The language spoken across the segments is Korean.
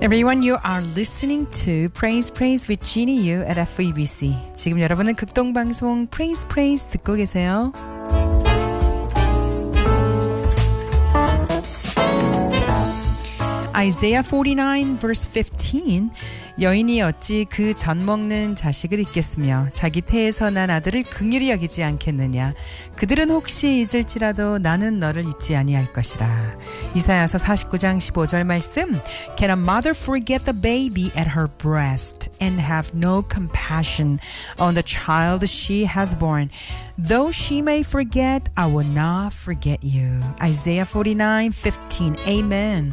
Everyone, you are listening to Praise Praise with Jeannie Yu at FEBC. 지금 여러분은 극동방송 Praise Praise 듣고 계세요. Isaiah 49 verse 15 여인이 어찌 그 젖 먹는 자식을 잊겠으며 자기 태에서 난 아들을 긍휼히 여기지 않겠느냐. 그들은 혹시 잊을지라도 나는 너를 잊지 아니할 것이라. 이사야서 49장 15절 말씀. Can a mother forget the baby at her breast and have no compassion on the child she has born? Though she may forget, I will not forget you. Isaiah 49:15. Amen.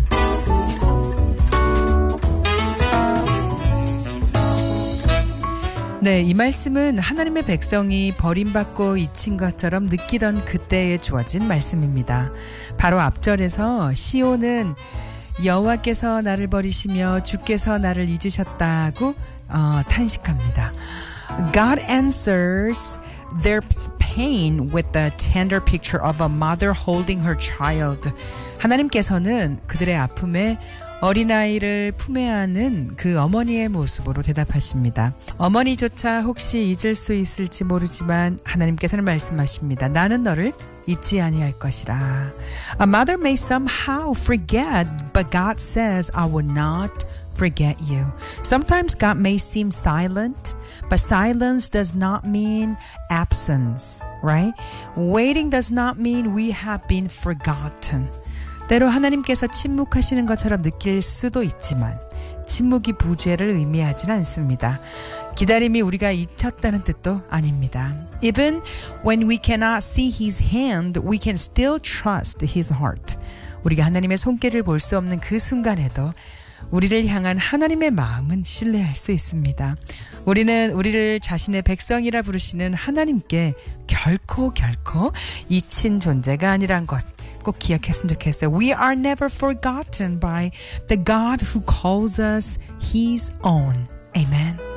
네, 이 말씀은 하나님의 백성이 버림받고 잊힌 것처럼 느끼던 그때에 주어진 말씀입니다. 바로 앞절에서 시온은 여호와께서 나를 버리시며 주께서 나를 잊으셨다고 탄식합니다. God answers their pain with the tender picture of a mother holding her child. 하나님께서는 그들의 아픔에 어린아이를 품에 안은 그 어머니의 모습으로 대답하십니다. 어머니조차 혹시 잊을 수 있을지 모르지만 하나님께서는 말씀하십니다. 나는 너를 잊지 아니할 것이라. A mother may somehow forget, but God says, I will not forget you. Sometimes God may seem silent, but silence does not mean absence, right? Waiting does not mean we have been forgotten. 때로 하나님께서 침묵하시는 것처럼 느낄 수도 있지만 침묵이 부재를 의미하지는 않습니다. 기다림이 우리가 잊혔다는 뜻도 아닙니다. Even when we cannot see His hand, we can still trust His heart. 우리가 하나님의 손길을 볼 수 없는 그 순간에도 우리를 향한 하나님의 마음은 신뢰할 수 있습니다. 우리는 우리를 자신의 백성이라 부르시는 하나님께 결코 잊힌 존재가 아니란 것 꼭 기억했으면 좋겠어요. We are never forgotten by the God who calls us His own. Amen.